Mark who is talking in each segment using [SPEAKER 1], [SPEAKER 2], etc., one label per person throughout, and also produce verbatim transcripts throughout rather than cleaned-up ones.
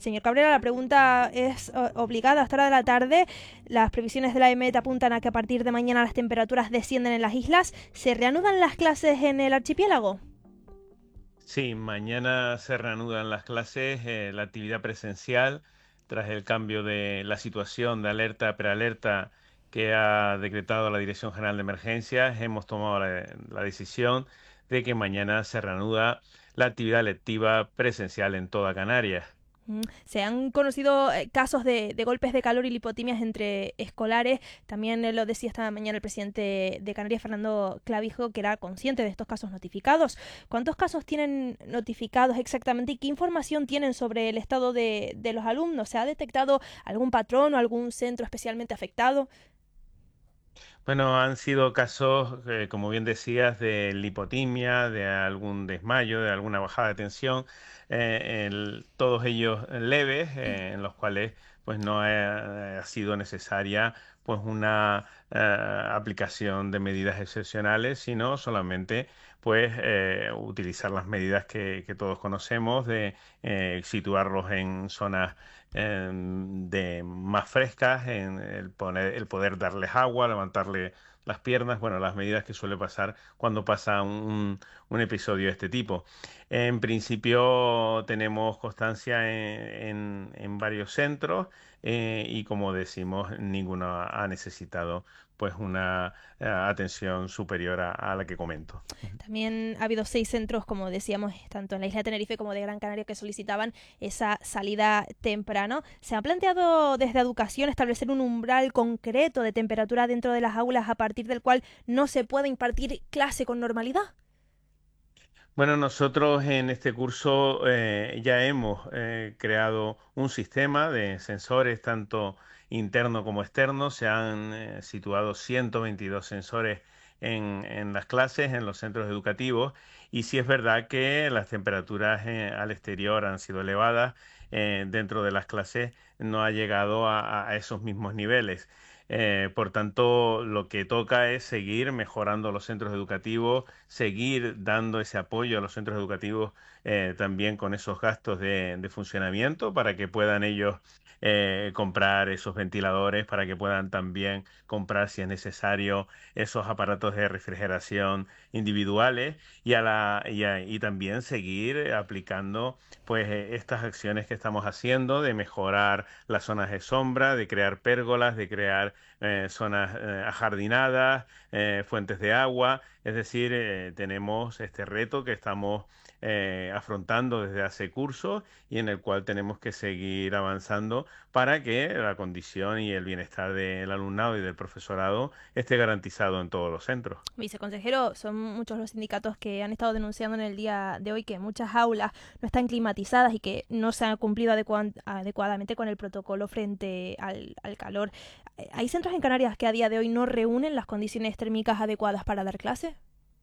[SPEAKER 1] Señor Cabrera, la pregunta es o, obligada. A esta hora de la tarde, las previsiones de la EMET apuntan a que a partir de mañana las temperaturas descienden en las islas. ¿Se reanudan las clases en el archipiélago?
[SPEAKER 2] Sí, mañana se reanudan las clases, eh, la actividad presencial, tras el cambio de la situación de alerta, prealerta que ha decretado la Dirección General de Emergencias. Hemos tomado la, la decisión de que mañana se reanuda la actividad lectiva presencial en toda Canarias.
[SPEAKER 1] Mm, Se han conocido eh, casos de, de golpes de calor y lipotimias entre escolares. También eh, lo decía esta mañana el presidente de Canarias, Fernando Clavijo, que era consciente de estos casos notificados. ¿Cuántos casos tienen notificados exactamente y qué información tienen sobre el estado de, de los alumnos? ¿Se ha detectado algún patrón o algún centro especialmente afectado?
[SPEAKER 2] Bueno, han sido casos, eh, como bien decías, de lipotimia, de algún desmayo, de alguna bajada de tensión, eh, el- todos ellos leves, eh, en los cuales pues no ha, ha sido necesaria pues una eh, aplicación de medidas excepcionales, sino solamente pues eh, utilizar las medidas que, que todos conocemos de eh, situarlos en zonas eh, de más frescas, en el, poner, el poder darles agua, levantarle las piernas, bueno, las medidas que suele pasar cuando pasa un, un episodio de este tipo. En principio tenemos constancia en, en- en varios centros, eh, y como decimos, ninguno ha necesitado pues una eh, atención superior a, a la que comento.
[SPEAKER 1] También ha habido seis centros, como decíamos, tanto en la isla de Tenerife como de Gran Canaria, que solicitaban esa salida temprano. ¿Se ha planteado desde educación establecer un umbral concreto de temperatura dentro de las aulas a partir del cual no se puede impartir clase con normalidad?
[SPEAKER 2] Bueno, nosotros en este curso eh, ya hemos eh, creado un sistema de sensores, tanto interno como externo. Se han eh, situado ciento veintidós sensores en, en las clases, en los centros educativos. Y sí es verdad que las temperaturas eh, al exterior han sido elevadas. Eh, dentro de las clases no ha llegado a, a esos mismos niveles. Eh, por tanto, lo que toca es seguir mejorando los centros educativos, seguir dando ese apoyo a los centros educativos, eh, también con esos gastos de, de funcionamiento para que puedan ellos eh, comprar esos ventiladores, para que puedan también comprar, si es necesario, esos aparatos de refrigeración individuales y, a la, y, a- y también seguir aplicando pues eh, estas acciones que estamos haciendo de mejorar las zonas de sombra, de crear pérgolas, de crear eh, zonas eh, ajardinadas, eh, fuentes de agua. Es decir, eh, tenemos este reto que estamos eh, afrontando desde hace cursos y en el cual tenemos que seguir avanzando para que la condición y el bienestar del alumnado y del profesorado esté garantizado en todos los centros.
[SPEAKER 1] Viceconsejero, son muchos los sindicatos que han estado denunciando en el día de hoy que muchas aulas no están climatizadas y que no se han cumplido adecua adecuadamente con el protocolo frente al, al calor. ¿Hay centros en Canarias que a día de hoy no reúnen las condiciones térmicas adecuadas para dar clases?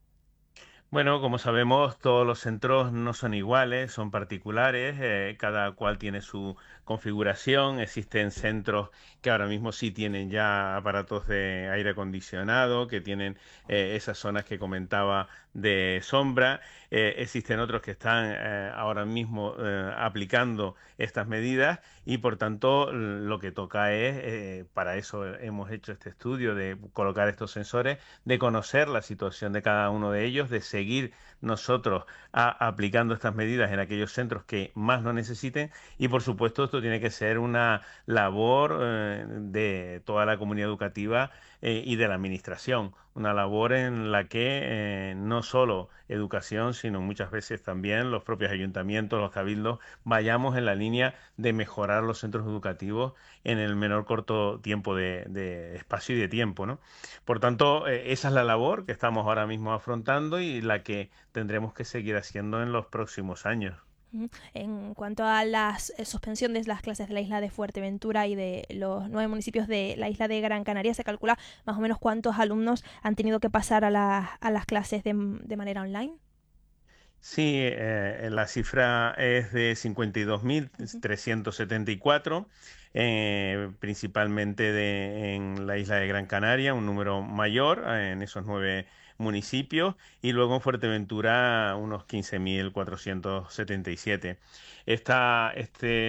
[SPEAKER 2] Bueno, como sabemos, todos los centros no son iguales, son particulares, eh, cada cual tiene su configuración. Existen centros que ahora mismo sí tienen ya aparatos de aire acondicionado, que tienen eh, esas zonas que comentaba de sombra. Eh, existen otros que están eh, ahora mismo eh, aplicando estas medidas y por tanto lo que toca es, eh, para eso hemos hecho este estudio de colocar estos sensores, de conocer la situación de cada uno de ellos, de seguir nosotros a, aplicando estas medidas en aquellos centros que más lo necesiten y por supuesto esto tiene que ser una labor eh, de toda la comunidad educativa eh, y de la administración, una labor en la que eh, no solo educación, sino muchas veces también los propios ayuntamientos, los cabildos, vayamos en la línea de mejorar los centros educativos en el menor corto tiempo de, de espacio y de tiempo, ¿no? Por tanto, eh, esa es la labor que estamos ahora mismo afrontando y la que tendremos que seguir haciendo en los próximos años.
[SPEAKER 1] En cuanto a la eh, suspensión de las clases de la isla de Fuerteventura y de los nueve municipios de la isla de Gran Canaria, se calcula más o menos cuántos alumnos han tenido que pasar a, la, a las clases de, de manera online.
[SPEAKER 2] Sí, eh, la cifra es de cincuenta y dos mil
[SPEAKER 1] Ujú.
[SPEAKER 2] trescientos setenta y cuatro, eh, principalmente de, en la isla de Gran Canaria, un número mayor eh, en esos nueve municipios, y luego en Fuerteventura unos quince mil cuatrocientos setenta y siete. Esta, este